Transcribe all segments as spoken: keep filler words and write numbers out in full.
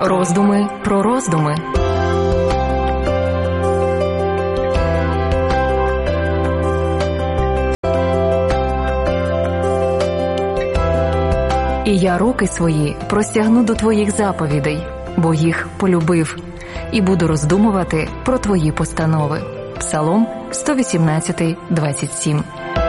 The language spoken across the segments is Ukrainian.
Роздуми про роздуми. І я руки свої простягну до твоїх заповідей, бо їх полюбив, і буду роздумувати про твої постанови. Псалом сто вісімнадцять, двадцять сім.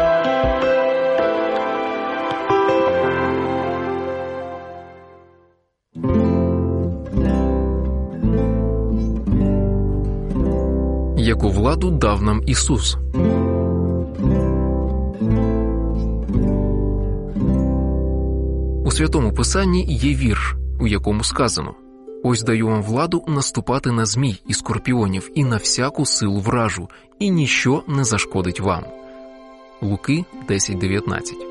Яку владу дав нам Ісус? У Святому Писанні є вірш, у якому сказано: «Ось даю вам владу наступати на змій і скорпіонів і на всяку силу вражу, і ніщо не зашкодить вам». Луки десять дев'ятнадцять.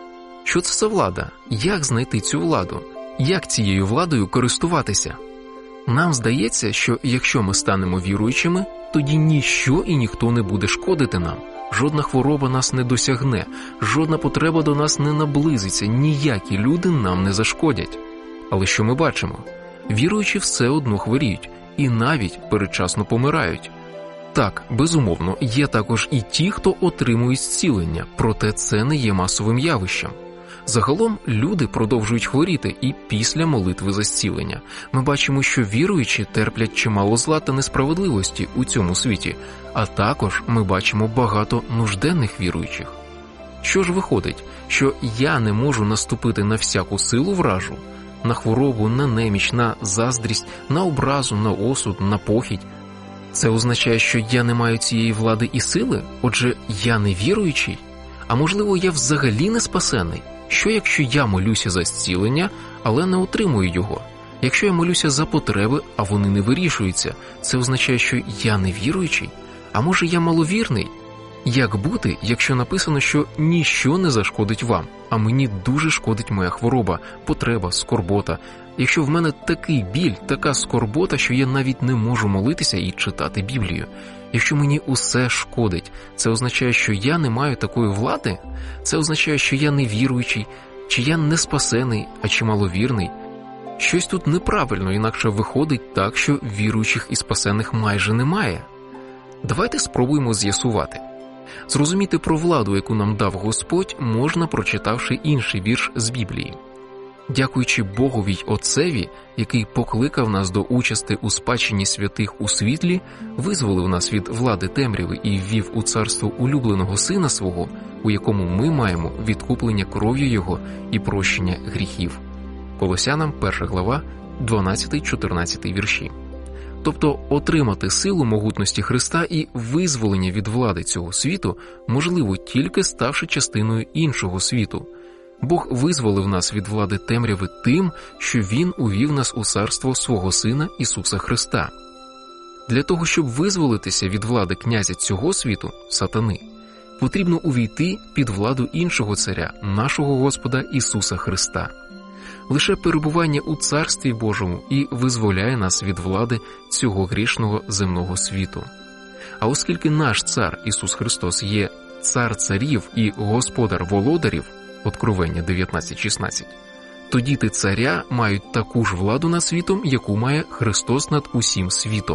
Що це за влада? Як знайти цю владу? Як цією владою користуватися? Нам здається, що якщо ми станемо віруючими, тоді ніщо і ніхто не буде шкодити нам. Жодна хвороба нас не досягне, жодна потреба до нас не наблизиться, ніякі люди нам не зашкодять. Але що ми бачимо? Віруючі все одно хворіють і навіть передчасно помирають. Так, безумовно, є також і ті, хто отримують зцілення, проте це не є масовим явищем. Загалом люди продовжують хворіти і після молитви за зцілення. Ми бачимо, що віруючі терплять чимало зла та несправедливості у цьому світі, а також ми бачимо багато нужденних віруючих. Що ж виходить, що я не можу наступити на всяку силу вражу, на хворобу, на неміч, на заздрість, на образу, на осуд, на похідь? Це означає, що я не маю цієї влади і сили? Отже, я не віруючий? А можливо, я взагалі не спасений? Що якщо я молюся за зцілення, але не отримую його? Якщо я молюся за потреби, а вони не вирішуються, це означає, що я не віруючий? А може я маловірний? Як бути, якщо написано, що ніщо не зашкодить вам, а мені дуже шкодить моя хвороба, потреба, скорбота? Якщо в мене такий біль, така скорбота, що я навіть не можу молитися і читати Біблію? Якщо мені усе шкодить, це означає, що я не маю такої влади? Це означає, що я не віруючий, чи я не спасений, а чи маловірний? Щось тут неправильно, інакше виходить так, що віруючих і спасених майже немає. Давайте спробуємо з'ясувати. Зрозуміти про владу, яку нам дав Господь, можна, прочитавши інший вірш з Біблії. Дякуючи Богові й Отцеві, який покликав нас до участи у спадщині святих у світлі, визволив нас від влади темряви і ввів у царство улюбленого Сина Свого, у якому ми маємо відкуплення кров'ю Його і прощення гріхів. Колосянам перша глава, дванадцятий-чотирнадцятий вірші. Тобто отримати силу могутності Христа і визволення від влади цього світу можливо тільки ставши частиною іншого світу. Бог визволив нас від влади темряви тим, що Він увів нас у царство свого Сина Ісуса Христа. Для того, щоб визволитися від влади князя цього світу, сатани, потрібно увійти під владу іншого царя, нашого Господа Ісуса Христа. Лише перебування у Царстві Божому і визволяє нас від влади цього грішного земного світу. А оскільки наш цар Ісус Христос є цар царів і господар володарів, Откровення дев'ятнадцять шістнадцять, то діти царя мають таку ж владу над світом, яку має Христос над усім світом.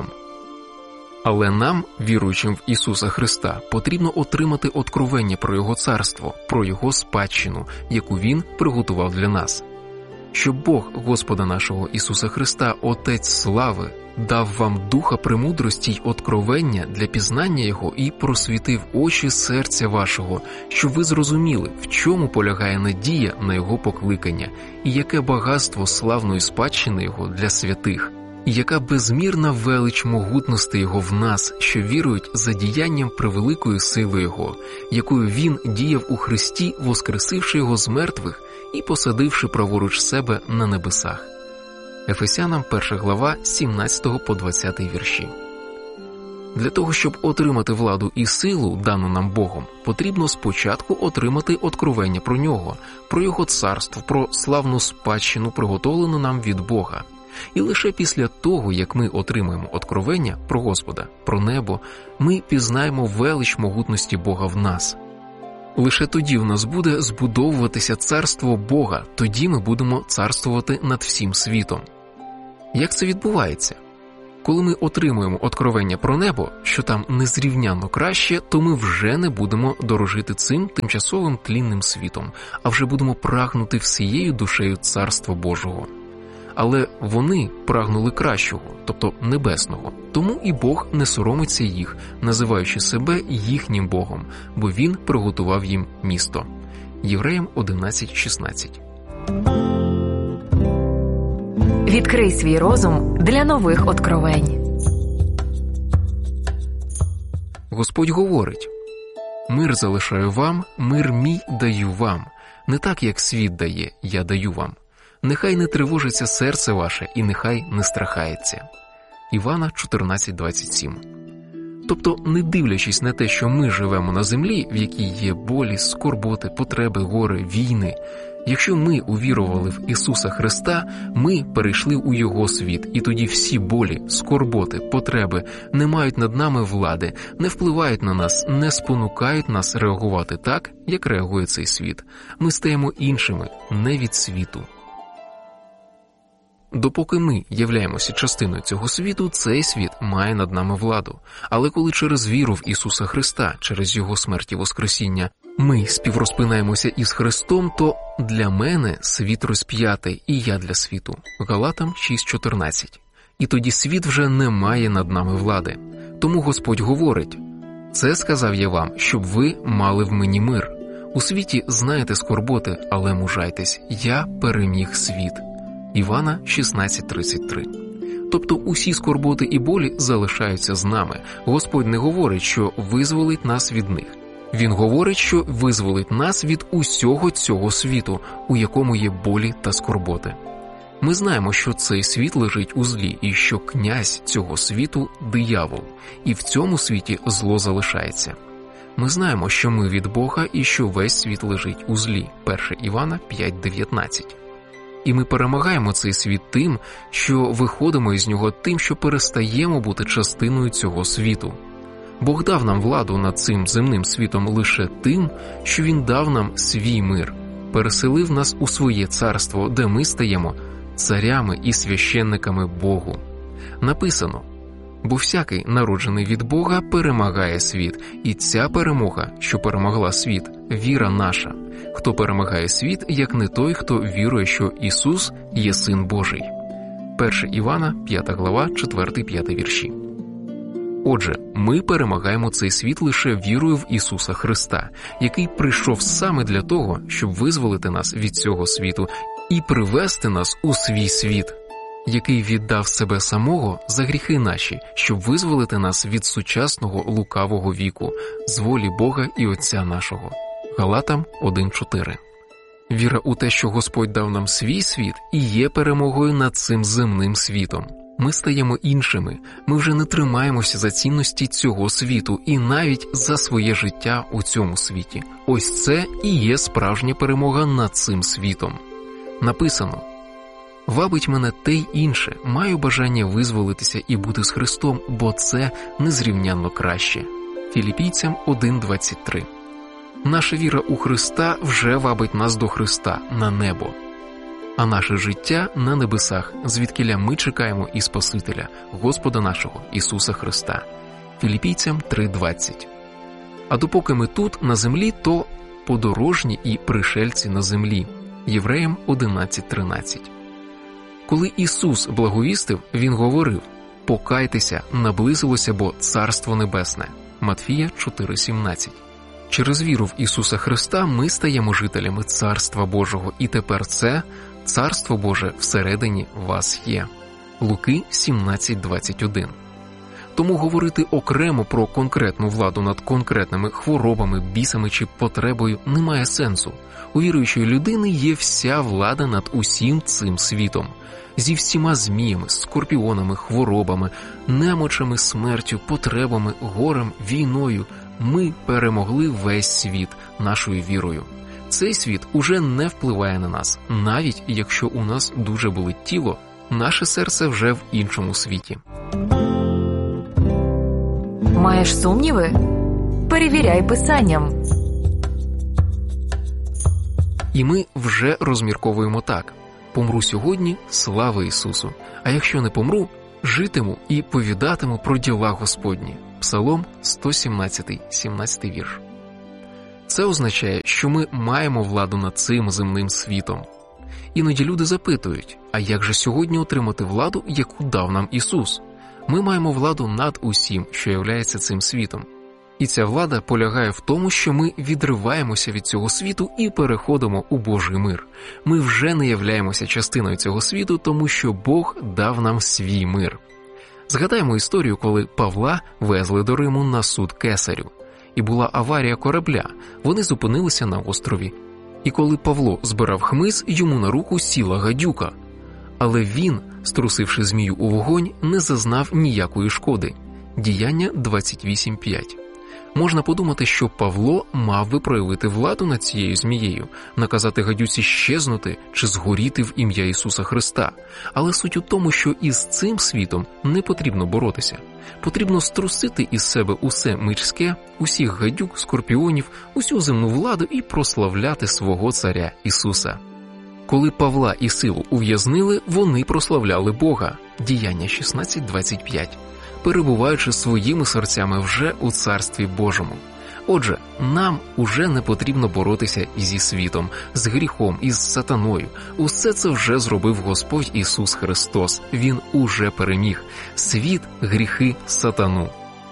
Але нам, віруючим в Ісуса Христа, потрібно отримати откровення про Його царство, про Його спадщину, яку Він приготував для нас. Щоб Бог Господа нашого Ісуса Христа, Отець слави, дав вам духа премудрості й откровення для пізнання Його і просвітив очі серця вашого, щоб ви зрозуміли, в чому полягає надія на Його покликання, і яке багатство славної спадщини Його для святих, і яка безмірна велич могутності Його в нас, що вірують за діянням превеликої сили Його, якою Він діяв у Христі, воскресивши Його з мертвих і посадивши праворуч себе на небесах. Ефесянам перша глава, з сімнадцятого по двадцятий вірші. Для того, щоб отримати владу і силу, дану нам Богом, потрібно спочатку отримати откровення про Нього, про Його царство, про славну спадщину, приготовлену нам від Бога. І лише після того, як ми отримаємо откровення про Господа, про небо, ми пізнаємо велич могутності Бога в нас. Лише тоді в нас буде збудовуватися царство Бога, тоді ми будемо царствувати над всім світом. Як це відбувається? Коли ми отримуємо откровення про небо, що там незрівнянно краще, то ми вже не будемо дорожити цим тимчасовим тлінним світом, а вже будемо прагнути всією душею Царства Божого. Але вони прагнули кращого, тобто небесного, тому і Бог не соромиться їх, називаючи себе їхнім Богом, бо Він приготував їм місто. Євреям одинадцять шістнадцять. Відкрий свій розум для нових откровень. Господь говорить: «Мир залишаю вам, мир мій даю вам. Не так, як світ дає, я даю вам. Нехай не тривожиться серце ваше, і нехай не страхається». Івана чотирнадцять двадцять сім. Тобто, не дивлячись на те, що ми живемо на землі, в якій є болі, скорботи, потреби, горе, війни, якщо ми увірували в Ісуса Христа, ми перейшли у Його світ, і тоді всі болі, скорботи, потреби не мають над нами влади, не впливають на нас, не спонукають нас реагувати так, як реагує цей світ. Ми стаємо іншими, не від світу. Допоки ми являємося частиною цього світу, цей світ має над нами владу. Але коли через віру в Ісуса Христа, через Його смерть і воскресіння, ми співрозпинаємося із Христом, то для мене світ розп'ятий, і я для світу. Галатам шість чотирнадцять. І тоді світ вже не має над нами влади. Тому Господь говорить: «Це сказав я вам, щоб ви мали в мені мир. У світі знаєте скорботи, але мужайтесь, я переміг світ». Івана шістнадцять тридцять три. Тобто усі скорботи і болі залишаються з нами. Господь не говорить, що визволить нас від них. Він говорить, що визволить нас від усього цього світу, у якому є болі та скорботи. Ми знаємо, що цей світ лежить у злі, і що князь цього світу – диявол, і в цьому світі зло залишається. Ми знаємо, що ми від Бога і що весь світ лежить у злі. перше Івана п'ять дев'ятнадцять. І ми перемагаємо цей світ тим, що виходимо із нього тим, що перестаємо бути частиною цього світу. Бог дав нам владу над цим земним світом лише тим, що Він дав нам свій мир, переселив нас у своє царство, де ми стаємо царями і священниками Богу. Написано: «Бо всякий, народжений від Бога, перемагає світ, і ця перемога, що перемогла світ, віра наша. Хто перемагає світ, як не той, хто вірує, що Ісус є Син Божий». перше Івана, п'ята глава, четвертий-п'ятий вірші. Отже, ми перемагаємо цей світ лише вірою в Ісуса Христа, який прийшов саме для того, щоб визволити нас від цього світу і привести нас у свій світ, який віддав себе самого за гріхи наші, щоб визволити нас від сучасного лукавого віку, з волі Бога і Отця нашого. Галатам один чотири. Віра у те, що Господь дав нам свій світ, і є перемогою над цим земним світом. Ми стаємо іншими, ми вже не тримаємося за цінності цього світу і навіть за своє життя у цьому світі. Ось це і є справжня перемога над цим світом. Написано: «Вабить мене те й інше, маю бажання визволитися і бути з Христом, бо це незрівнянно краще». Філіпійцям один двадцять три. Наша віра у Христа вже вабить нас до Христа, на небо. А наше життя на небесах, звідкіля ми чекаємо і Спасителя, Господа нашого, Ісуса Христа. Філіпійцям три двадцять. А допоки ми тут, на землі, то подорожні і пришельці на землі. Євреям одинадцять тринадцять. Коли Ісус благовістив, Він говорив: «Покайтеся, наблизилося бо Царство Небесне». Матфія чотири сімнадцять. Через віру в Ісуса Христа ми стаємо жителями Царства Божого, і тепер це Царство Боже всередині вас є. Луки сімнадцять двадцять один. Тому говорити окремо про конкретну владу над конкретними хворобами, бісами чи потребою немає сенсу. У віруючої людини є вся влада над усім цим світом. Зі всіма зміями, скорпіонами, хворобами, немочами, смертю, потребами, горем, війною ми перемогли весь світ нашою вірою. Цей світ уже не впливає на нас, навіть якщо у нас дуже болить тіло, наше серце вже в іншому світі. Маєш сумніви? Перевіряй Писанням. І ми вже розмірковуємо так. помру сьогодні, слава Ісусу, а якщо не помру, житиму і повідатиму про діла Господні. Псалом сто сімнадцятий, сімнадцятий вірш. Це означає, що ми маємо владу над цим земним світом. Іноді люди запитують, а як же сьогодні отримати владу, яку дав нам Ісус? Ми маємо владу над усім, що являється цим світом. І ця влада полягає в тому, що ми відриваємося від цього світу і переходимо у Божий мир. Ми вже не являємося частиною цього світу, тому що Бог дав нам свій мир. Згадаємо історію, коли Павла везли до Риму на суд кесарю. І була аварія корабля, вони зупинилися на острові. І коли Павло збирав хмиз, йому на руку сіла гадюка. Але він, струсивши змію у вогонь, не зазнав ніякої шкоди. Діяння двадцять вісім п'ять. Можна подумати, що Павло мав би проявити владу над цією змією, наказати гадюці щезнути чи згоріти в ім'я Ісуса Христа. Але суть у тому, що із цим світом не потрібно боротися. Потрібно струсити із себе усе мирське, усіх гадюк, скорпіонів, усю земну владу і прославляти свого царя Ісуса. Коли Павла і Силу ув'язнили, вони прославляли Бога. Діяння шістнадцять двадцять п'ять. Перебуваючи своїми серцями вже у Царстві Божому. Отже, нам уже не потрібно боротися зі світом, з гріхом, із сатаною. Усе це вже зробив Господь Ісус Христос. Він уже переміг світ, гріхи, сатану.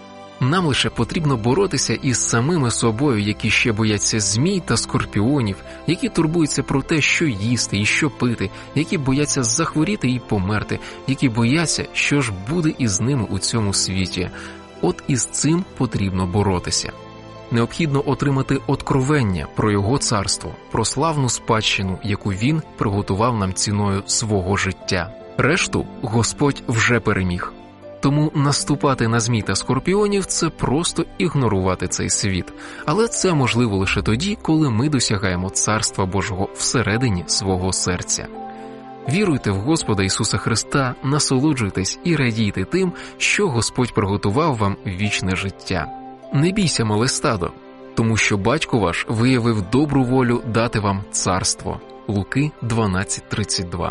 Нам лише потрібно боротися із самими собою, які ще бояться змій та скорпіонів, які турбуються про те, що їсти і що пити, які бояться захворіти і померти, які бояться, що ж буде із ними у цьому світі. От із цим потрібно боротися. Необхідно отримати откровення про Його царство, про славну спадщину, яку Він приготував нам ціною свого життя. Решту Господь вже переміг. Тому наступати на змій та скорпіонів – це просто ігнорувати цей світ. Але це можливо лише тоді, коли ми досягаємо Царства Божого всередині свого серця. Віруйте в Господа Ісуса Христа, насолоджуйтесь і радійте тим, що Господь приготував вам вічне життя. Не бійся, мале стадо, тому що Батько ваш виявив добру волю дати вам царство. Луки дванадцять тридцять два.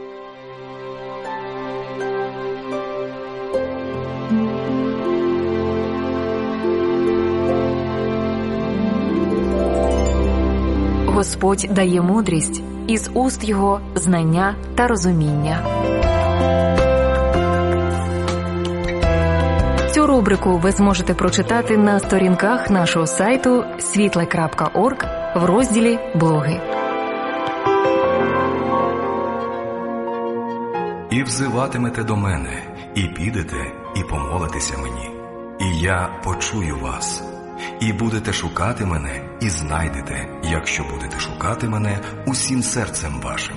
Господь дає мудрість, із уст Його знання та розуміння. Цю рубрику ви зможете прочитати на сторінках нашого сайту світле крапка орг в розділі «Блоги». «І взиватимете до мене, і підете, і помолитеся мені, і я почую вас. І будете шукати мене, і знайдете, якщо будете шукати мене усім серцем вашим».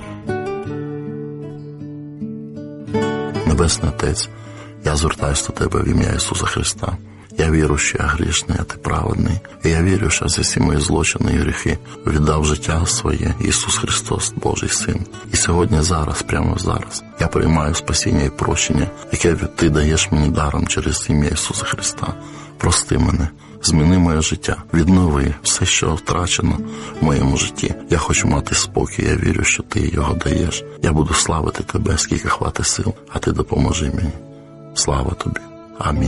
Небесний Отець, я звертаюся до Тебе в ім'я Ісуса Христа. Я вірю, що я грішний, а Ти праведний. І я вірю, що за всі мої злочини і гріхи віддав життя своє Ісус Христос, Божий Син. І сьогодні, зараз, прямо зараз, я приймаю спасіння і прощення, яке Ти даєш мені даром через ім'я Ісуса Христа. Прости мене, зміни моє життя, віднови все, що втрачено в моєму житті. Я хочу мати спокій, я вірю, що Ти його даєш. Я буду славити Тебе, скільки хватить сил, а Ти допоможи мені. Слава Тобі. Амінь.